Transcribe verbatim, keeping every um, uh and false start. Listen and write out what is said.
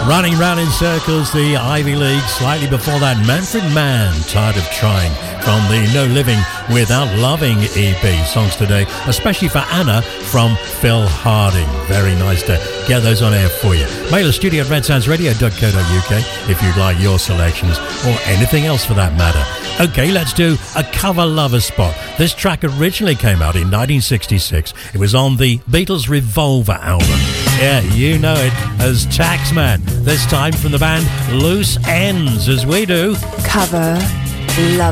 Running round in circles, the Ivy League. Slightly before that, Manfred Mann, Tired of Trying, from the No Living Without Loving E P. Songs today, especially for Anna from Phil Harding. Very nice to get those on air for you. Mail us studio at red sounds radio dot co dot uk if you'd like your selections, or anything else for that matter. Okay, let's do a cover lover spot. This track originally came out in nineteen sixty-six. It was on the Beatles' Revolver album. Yeah, you know it as Taxman. This time from the band Loose Ends, as we do Cover Love